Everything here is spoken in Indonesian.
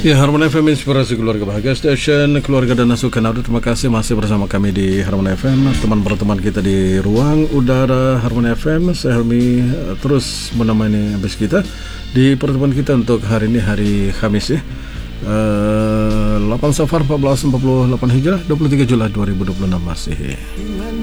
Ya, Harmony FM Inspirasi Keluarga Bahagia Station, keluarga dan asukan audio. Terima kasih masih bersama kami di Harmony FM. Teman-teman kita di ruang udara Harmony FM, saya Helmi terus menemani habis kita di pertemuan kita untuk hari ini, hari Kamis ya, 8 Safar 1448 Hijrah, 23 Juli 2026 masih.